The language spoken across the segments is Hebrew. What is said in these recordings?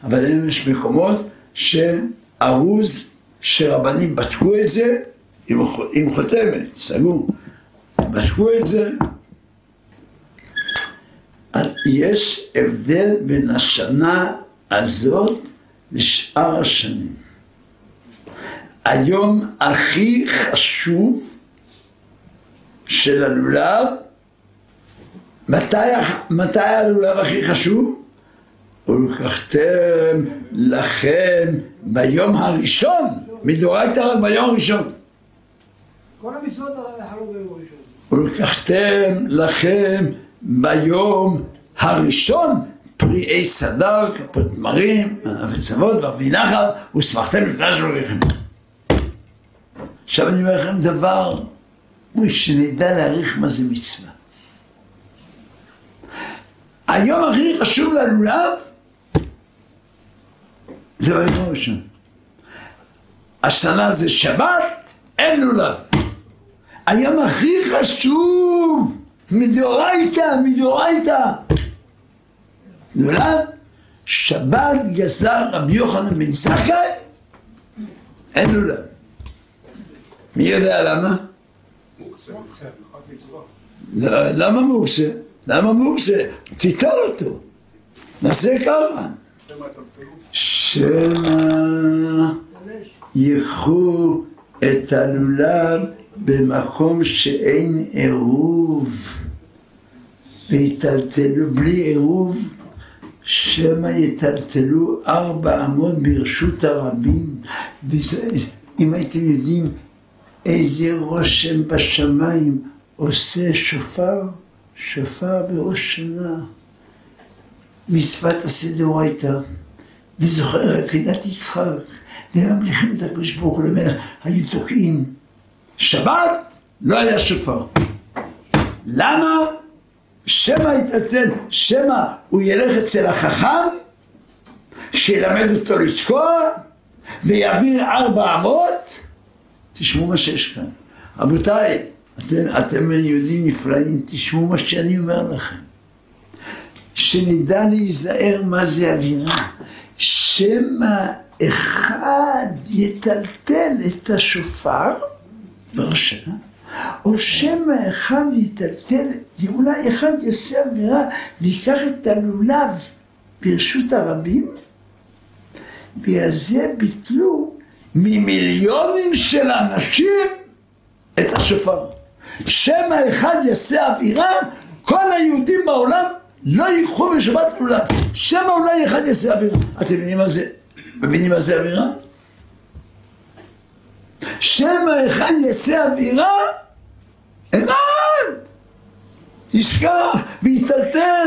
אבל יש מקומות שארוז שרבנים בדקו את זה עם חותמת, סגור, בדקו את זה. יש הבדל בין השנה הזאת לשאר השנים. היום הכי חשוב של הלולב, מתי הלולב הכי חשוב? ולקחתם לכם ביום הראשון, מדאורייתא רק ביום הראשון. כל המצוות חלות ביום הראשון. ולקחתם לכם ביום הראשון פרי עץ הדר, כפות תמרים, וצוות וערבי נחל, ושמחתם לפני השם אלוהיכם. עכשיו אני אומר לכם דבר, שנדע להעריך מה זה מצווה. היום הכי חשוב ללולב זה ביום הראשון. השנה זה שבת, אין לולב. היום הכי חשוב, מדאורייתא. לולב, שבת גזר רבי יוחנן בן זכאי, אין לולב. מי יודע למה? מוקצה, למה מוקצה? למה מוקצה? תיתן אותו. נעשה ככה. שמא יחו את הלולב במקום שאין עירוב ויטלטלו בלי עירוב, שמא יטלטלו 4 אמות ברשות הרבים. אם הייתם יודעים איזה רושם בשמיים עושה שופר בראש שנה, מצוות הסדאורייתא, וזוכר עקדת יצחק, לממליכים את הקדוש ברוך הוא למלך, היו תוקעים. שבת לא היה שופר. למה? שמא יתעצל, שמא הוא ילך אצל החכם, שילמד אותו לתקוע, ויעביר 4 אמות. תשמעו מה שיש כאן. רבותיי, אתם יהודים נפלאים, תשמעו מה שאני אומר לכם. שנדע להיזהר מה זה אווירה. שמא אחד יטלטל את השופר בראש שנה, או שמא אחד יטלטל, אולי אחד יעשה אווירה ויקח את הלולב ברשות הרבים, ובזה ביטלו ממיליונים של אנשים את השופר. שמא אחד יעשה אווירה, כל היהודים בעולם לא ייקחו בשבת לולב. שמא אולי אחד יעשה אווירה. אתם מבינים מה זה? מבינים מה זה אווירה? שמא אחד יעשה אווירה, אחד ישכח ויטלטל.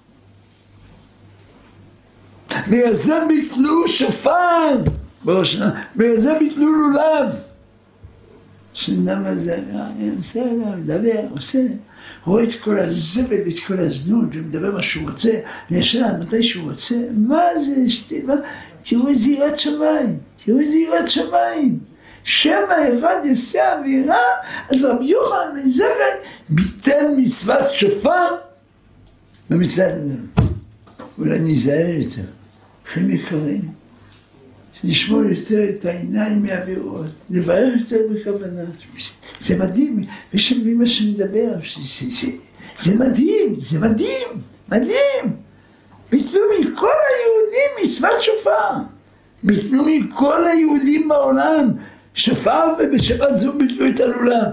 בגלל זה ביטלו שופר בראש שנה, בגלל זה ביטלו לולב. שנדע מה זה אווירה, עושה, מדבר, עושה. רואה את כל הזבל ואת כל הזנות, ומדבר מה שהוא רוצה, וישן מתי שהוא רוצה. מה זה? תראו איזה יראת שמיים, תראו איזה יראת שמיים. שמא אחד יעשה אווירה, אז רבי יוחנן בן זכאי ביטל מצוות שופר במצוות לולב. אולי ניזהר יותר, אחים יקרים, שנשמור יותר את העיניים מעבירות, נברך יותר בכוונה. זה מדהים, ושמעים מה שנדבר, זה מדהים, זה מדהים, מדהים. ביטלו מכל היהודים מצוות שופר, ביטלו מכל היהודים בעולם שופר, ובשבת זו ביטלו את הלולב.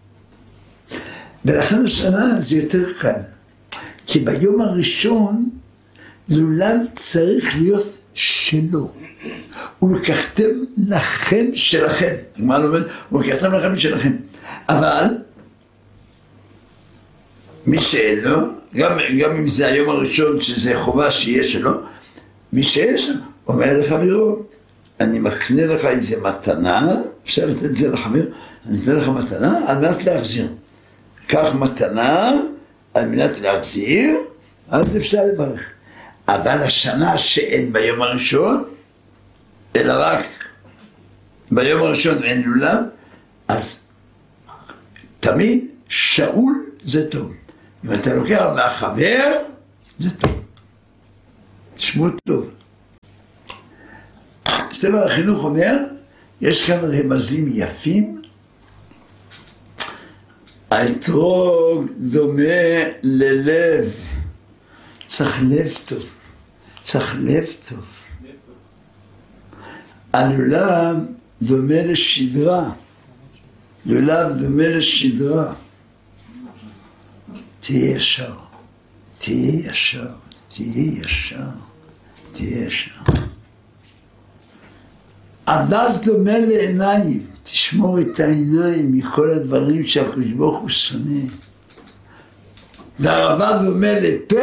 ולכן השנה זה יותר קל, כי ביום הראשון לולב צריך להיות שלו. ולקחתם לכם שלכם, מה לא אומר? ולקחתם לכם שלכם. אבל מי שאין לו, גם אם זה היום הראשון שזה חובה שיהיה שלו, מי שיש לו, אומר לחברו, אני מקנה לך איזה מתנה, אפשר לתת את זה לחבר, אני אתן לך מתנה על מנת להחזיר. קח מתנה על מנת להחזיר, אז אפשר לברך. אבל השנה שאין ביום הראשון, אלא רק ביום הראשון אין לולב, אז תמיד שאול זה טוב. אם אתה לוקח מהחבר, זה טוב. תשמעו טוב. ספר החינוך אומר, יש כאן רמזים יפים. האתרוג דומה ללב. צריך לב טוב. צריך לב טוב. הלולב דומה לשדרה. לולב דומה לשדרה. תהיה ישר. תהיה ישר. תהיה ישר. תהיה ישר. הדס דומה לעיניים. תשמור את העיניים מכל הדברים שהקדוש ברוך הוא שונא. והערבה דומה לפה.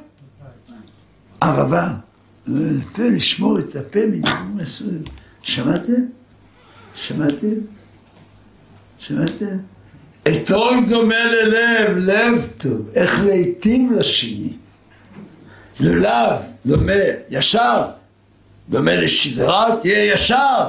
ערבה. פה, לשמור את הפה מדברים מסוים. שמעתם? שמעתם? שמעתם? אתרוג דומה ללב, לב טוב. איך להיטיב לשני. לולב דומה ישר. דומה לשדרה, תהיה ישר.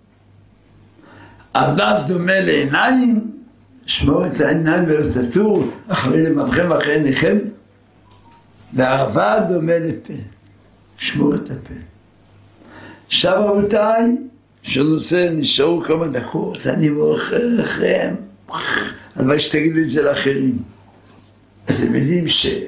הדס דומה לעיניים. שמור את העיניים ולא תטור אחרי למבכם ואחרי עיניכם. והערבה דומה לפה. שמור את הפה. עכשיו רבותיי, שנושא, נשארו כמה דקות, אני מוכר לכם. הלוואי שתגידו את זה לאחרים. אז הם יודעים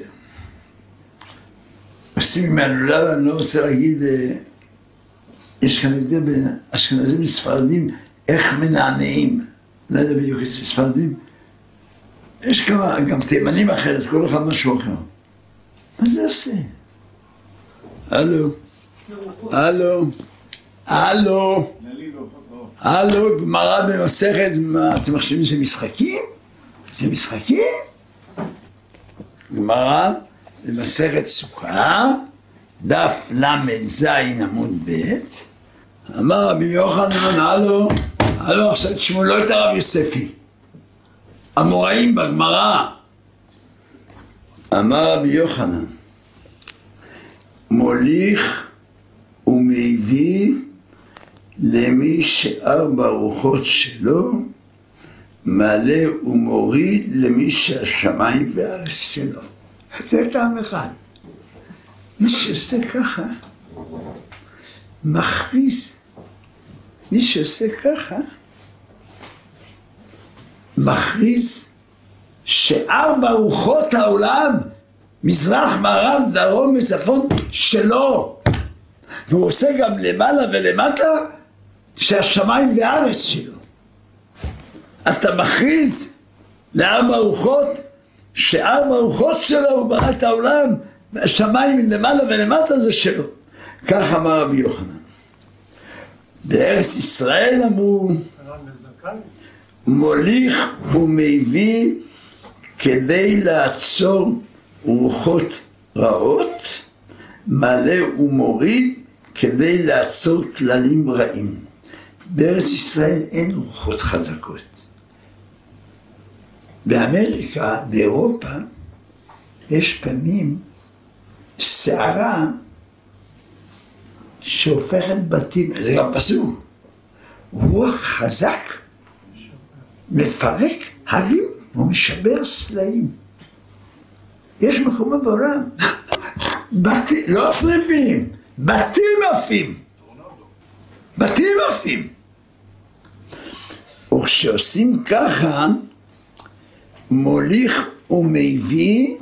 עושים עם הלולב, אני לא רוצה להגיד, יש כאן הבדל בין אשכנזים לספרדים, איך מנענעים. לא יודע בדיוק את ספרדים. יש כמה, גם תימנים אחרת, כל אחד משהו אחר. מה זה עושה? הלו, הלו, הלו, הלו, גמרא במסכת, מה אתם חושבים שזה משחקים? זה משחקים? גמרא במסכת סוכה, דף ל"ז עמוד ב', אמר רבי יוחנן, הלו, הלו, עכשיו תשמעו לא את הרב יוספי, אמוראים בגמרא, אמר רבי יוחנן, מוליך ומביא למי שארבע רוחות שלו, מעלה ומוריד למי שהשמיים והארץ שלו. זה טעם אחד. מי שעושה ככה, מכריז. מי שעושה ככה, מכריז שארבע רוחות העולם, מזרח, מערב, דרום וצפון, שלו. והוא עושה גם למעלה ולמטה, שהשמיים והארץ שלו. אתה מכריז לארבע רוחות, שארבע רוחות שלו הוא ברא את העולם, והשמיים למעלה ולמטה זה שלו. כך אמר רבי יוחנן. בארץ ישראל אמרו, מוליך ומביא כדי לעצור רוחות רעות, מעלה ומוריד כדי לעצור כללים רעים. בארץ ישראל אין רוחות חזקות. באמריקה, באירופה, יש פעמים שערה שהופכת בתים, זה גם פסוק, רוח חזק מפרק הרים ומשבר סלעים. יש מקומות בעולם, בתים, לא שריפים, בתים עפים. בתים עפים. וכשעושים ככה, מוליך ומביא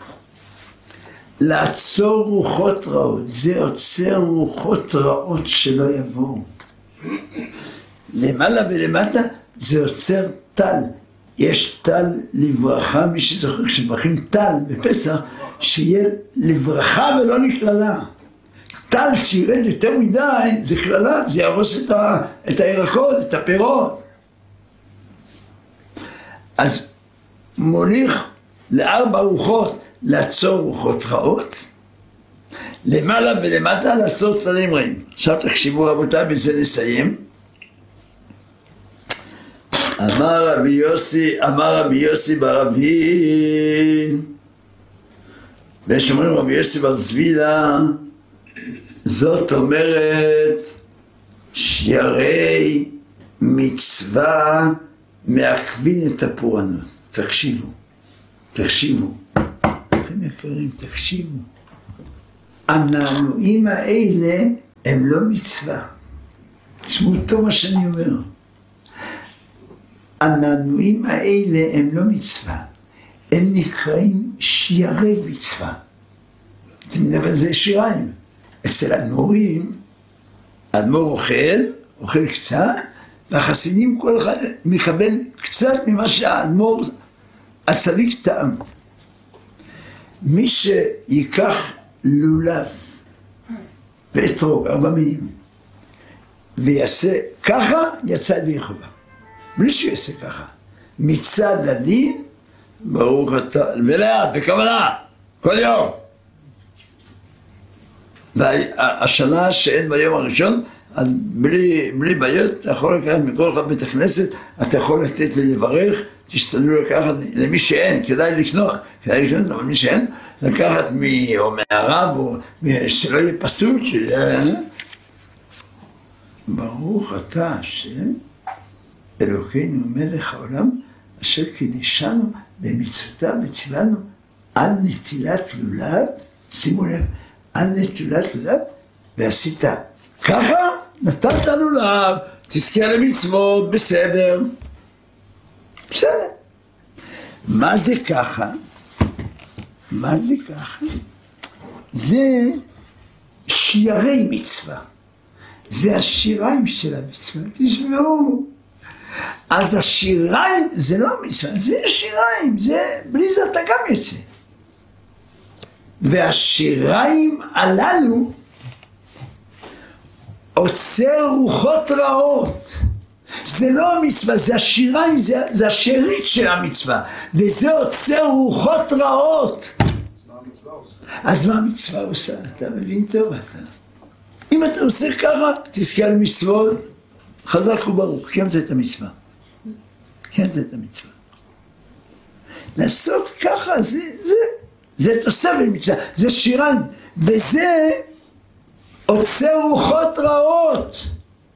לעצור רוחות רעות. זה עוצר רוחות רעות שלא יבואו. למעלה ולמטה זה עוצר טל. יש טל לברכה, מי שזוכר כשמברכים טל בפסח, שיהיה לברכה ולא לקללה. טל שירד יותר מדי, זה קללה, זה ירוס את הירקות, את הפירות. אז מוליך לארבע רוחות לעצור רוחות רעות, למעלה ולמטה לעצור כללים רעים. עכשיו תקשיבו רבותיי, בזה נסיים. אמר רבי יוסי בר אבי, ויש אומרים רבי יוסי בר זבילה, זאת אומרת שירי מצווה מעכבים את הפורענות. תקשיבו, תקשיבו, אחים יקרים, תקשיבו. המנענועים האלה הם לא מצווה. תשמעו טוב מה שאני אומר. המנועים האלה הם לא מצווה, הם נקראים שיערי מצווה. אתם יודעים מה זה שיריים? אצל האדמו"רים, האדמו"ר אוכל קצת, והחסידים כל אחד מקבל קצת ממה שהאדמו"ר הצדיק טעם. מי שיקח לולב ואתרוג 4 מילים ויעשה ככה, יצא ידי חובה. בלי שהוא יעשה ככה. מצד הדין, ברוך אתה, ולאט, בכוונה, כל יום. והשנה שאין ביום הראשון, אז בלי בעיות, אתה יכול לקחת מכל אחד בית הכנסת, אתה יכול לתת לי לברך, תשתדלו לקחת למי שאין, כדאי לקנות, אבל מי שאין, לקחת או מהרב, או שלא יהיה פסול, ברוך אתה השם, אלוקינו מלך העולם, אשר קידשנו במצוותיו וציוונו על נטילת לולב, שימו לב, על נטילת לולב, ועשית ככה, נתת לולב, תזכה למצוות, בסדר. בסדר. מה זה ככה? מה זה ככה? זה שיערי מצווה. זה השיריים של המצווה, תשמעו. אז השיריים זה לא מצווה, זה שיריים, זה, בלי זה אתה גם יוצא. והשיריים הללו עוצר רוחות רעות. זה לא המצווה, זה השיריים, זה השארית של המצווה, וזה עוצר רוחות רעות. אז מה המצווה עושה? אתה מבין טוב אתה. אם אתה עושה ככה, תזכה על מצוות, חזק וברוך, קיימת את המצווה. קיימת את המצווה. לעשות ככה, זה תוספת מצווה, זה שיריים, וזה עוצר רוחות רעות.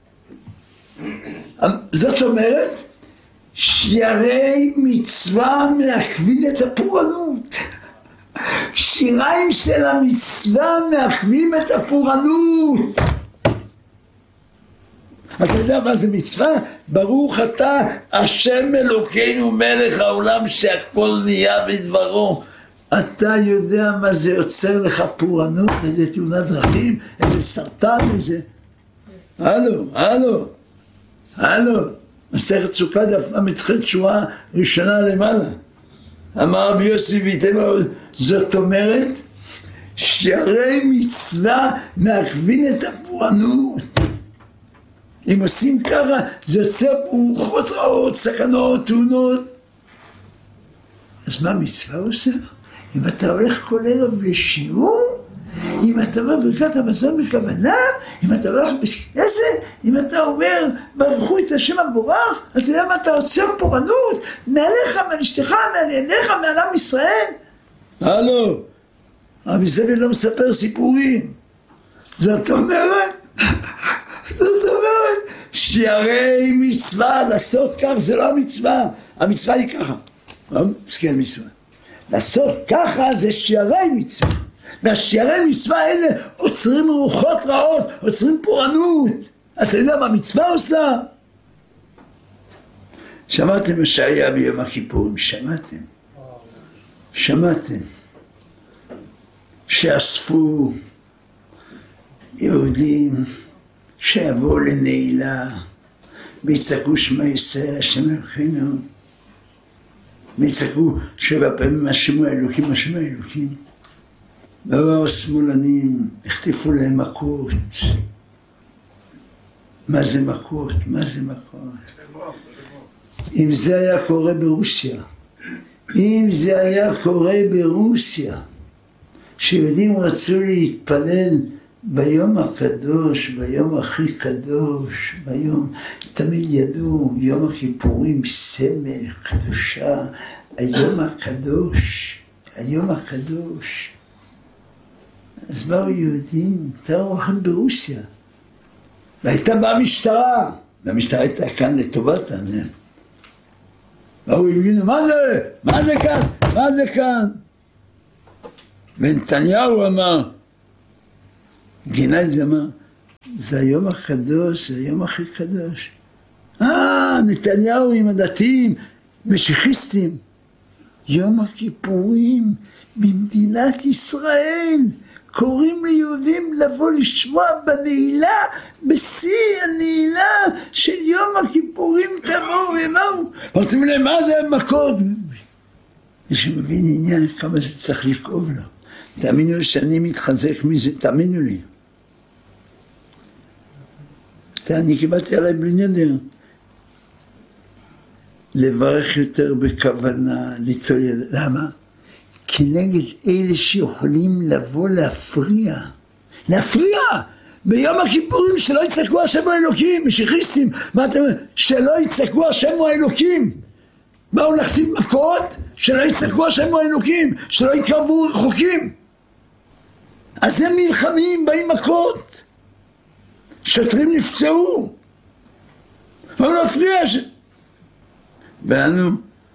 זאת אומרת, שיערי מצווה מעכבים את הפורענות. שיריים של המצווה מעכבים את הפורענות. אז אתה יודע מה זה מצווה? ברוך אתה השם אלוקינו מלך העולם שהכל נהיה בדברו. אתה יודע מה זה יוצר לך פורענות, איזה תאונת דרכים, איזה סרטן, איזה... הלו, מסכת סוכה דף ל"ח שורה ראשונה למעלה. אמר רבי יוסי ויטמא, זאת אומרת, שיערי מצווה מעכבים את הפורענות. אם עושים ככה, זה יוצר רוחות רעות, סכנות, תאונות. אז מה מצווה עושה? אם אתה הולך כל ערב לשיעור, אם אתה אומר ברכת המזון בכוונה, אם אתה הולך בכנסת, אם אתה אומר ברכו את השם המבורך, אתה יודע מה, אתה עוצר פורענות, מעליך, מעל אשתך, מעל ילדיך, מעל עם ישראל. הלו, רבי זאב לא מספר סיפורים. זאת אומרת, שיערי מצווה, לעשות כך זה לא המצווה, המצווה היא ככה. תזכה מצווה. לעשות ככה זה שיערי מצווה. והשיערי מצווה האלה עוצרים רוחות רעות, עוצרים פורענות. אז אתה יודע מה מצווה עושה? שמעתם מה שהיה ביום הכיפורים? שמעתם שאספו יהודים שיבואו לנעילה ויצעקו שמע ישראל השם אלוקינו, ויצעקו 7 פעמים השם האלוקים השם האלוקים. באו השמאלנים, החטיפו להם מכות. מה זה מכות? אם זה היה קורה ברוסיה, שיהודים רצו להתפלל ביום הקדוש, ביום הכי קדוש, ביום, תמיד ידעו, יום הכיפורים, סמל, קדושה, היום הקדוש. אז באו יהודים, תראו לכם ברוסיה, והייתה באה משטרה, והמשטרה הייתה כאן לטובת הזה. באו יהודים, מה זה כאן? ונתניהו אמר, גינה את זה, אמר, זה היום הקדוש, זה היום הכי קדוש. נתניהו עם הדתיים, משיחיסטים. יום הכיפורים במדינת ישראל, קוראים ליהודים לבוא לשמוע בנעילה, בשיא הנעילה של יום הכיפורים, תבואו ובואו. אמרתם להם, מה זה המכות? יש שמבין עניין כמה זה צריך לכאוב לו. תאמינו לי שאני מתחזק מזה, תאמינו לי. אני קיבלתי עליי בלי נדר. לברך יותר בכוונה, ליטול יד. למה? כנגד אלה שיכולים לבוא להפריע. להפריע! ביום הכיפורים שלא יצעקו השם הוא האלוקים, משיחיסטים. מה אתם אומרים? שלא יצעקו השם הוא האלוקים. באו להכתיב מכות, שלא יצעקו השם הוא האלוקים, שלא יקרבו רחוקים. אז הם נלחמים, באים מכות. שוטרים נפצעו. אבל לא הפריע ואנו,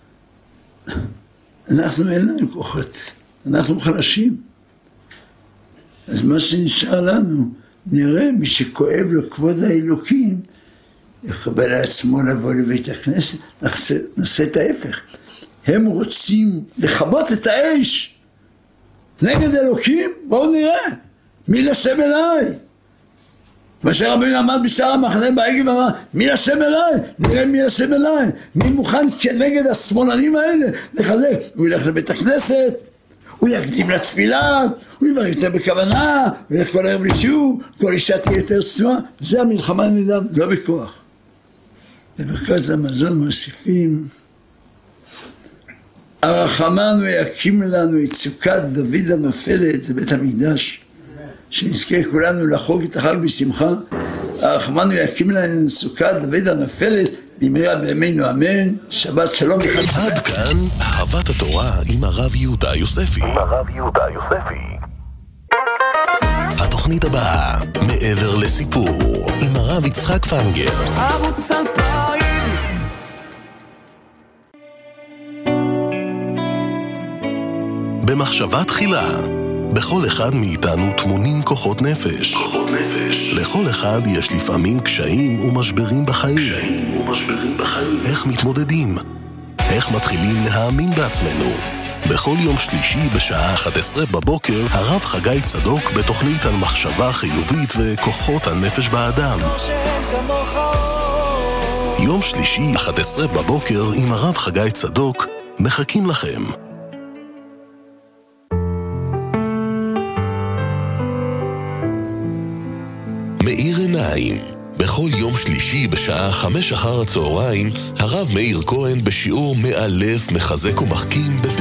אנחנו אין לנו כוחות, אנחנו חלשים. אז מה שנשאר לנו, נראה מי שכואב לו כבוד האלוקים, יקבל לעצמו לבוא לבית הכנסת, נעשה את ההפך. הם רוצים לכבות את האש נגד אלוקים, בואו נראה, מי לשם אליי? משה רבינו עמד בשער המחנה בעגל ואמר, מי לשם אליי? נראה מי לשם אליי. מי מוכן כנגד השמאלנים האלה לחזק? הוא ילך לבית הכנסת, הוא יקדים לתפילה, הוא יבר יותר בכוונה, הוא ילך כל ערב לשיעור, כל אישה תהיה יותר צנועה. זה המלחמה נדם, לא בכוח. במרכז המזון מוסיפים, הרחמן הוא יקים לנו את סוכת דוד הנופלת, זה בית המקדש. שנזכה כולנו לחוג את החג בשמחה. הרחמן הוא יקים לנו סוכת דוד הנופלת, במהרה בימינו אמן. שבת שלום וחג שמח. עד כאן אהבת התורה עם הרב יהודה יוספי. התוכנית הבאה, מעבר לסיפור, עם הרב יצחק פנגר. ערוץ 2000. במחשבה תחילה, בכל אחד מאיתנו טמונים כוחות נפש. לכל אחד יש לפעמים קשיים ומשברים בחיים. איך מתמודדים? איך מתחילים להאמין בעצמנו? בכל יום שלישי בשעה 11 בבוקר, הרב חגי צדוק בתוכנית על מחשבה חיובית וכוחות הנפש באדם. יום שלישי 11 בבוקר עם הרב חגי צדוק, מחכים לכם. מאיר עיניים. בכל יום שלישי בשעה 5 אחר הצהריים, הרב מאיר כהן בשיעור מאלף, מחזק ומחכים בדרך